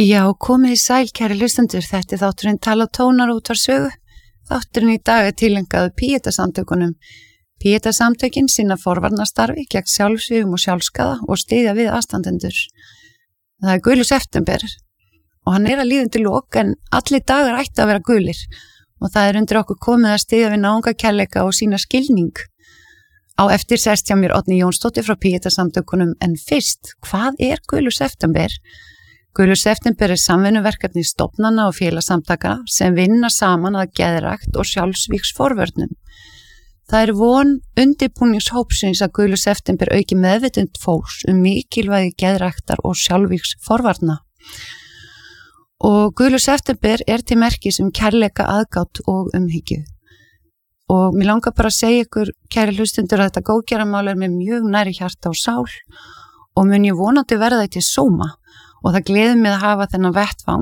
Já, komið í sæl, kæri hlustendur, þetta þátturinn Tala og tónar útvarpssögu. Þátturinn í dag tilengaður Pieta-samtökunum. Pieta-samtökin sinna forvarnastarfi gegn sjálfsvígum og sjálfskaða og styðja við aðstandendur. Það gulur september og hann að líða undir lok en allir dagar ættu að vera gulir og það undir okkur komið að styðja við náunga kærleika og sína skilning. Á eftir sest hjá mér Oddný Jónsdóttir frá Pieta-samtökunum en fyrst, hvað gulur september? Gulur september samvinnuverkefni stofnana og félagsamtaka sem vinna saman að geðrækt og sjálfsvígsforvörnum. Það von undirbúningshópsins að gulur september auki meðvitund fólks mikilvægi geðræktar og sjálfsvígsforvarna. Og gulur september til merkis kærleika, aðgát og umhyggju. Og mér langar bara að segja ykkur, kæri hlustendur, að þetta góðgerðarmál mér mjög næri hjarta og sál og mun ég vonandi verða því til sóma. Og það gleður mig að hafa þennan vettvang